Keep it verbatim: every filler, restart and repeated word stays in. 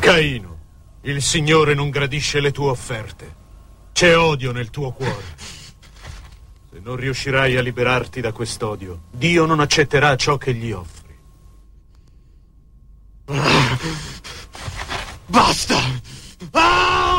Caino, il Signore non gradisce le tue offerte. C'è odio nel tuo cuore. Se non riuscirai a liberarti da quest'odio, Dio non accetterà ciò che gli offri. Basta! Ah!